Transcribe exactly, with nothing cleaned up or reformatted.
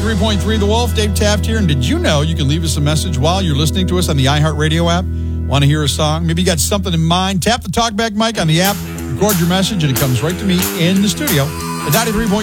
ninety-three point three The Wolf, Dave Taft here. And did you know you can leave us a message while you're listening to us on the iHeartRadio app? Want to hear a song? Maybe you got something in mind? Tap the talkback mic on the app, record your message, and it comes right to me in the studio at ninety-three point three